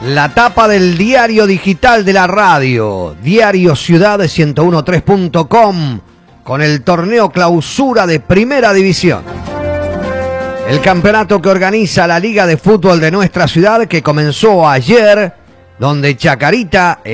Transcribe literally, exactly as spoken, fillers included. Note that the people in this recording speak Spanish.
La tapa del diario digital de la radio, Diario Ciudad ciento uno tres punto com, con el torneo clausura de Primera División. El campeonato que organiza la Liga de Fútbol de nuestra ciudad, que comenzó ayer, donde Chacarita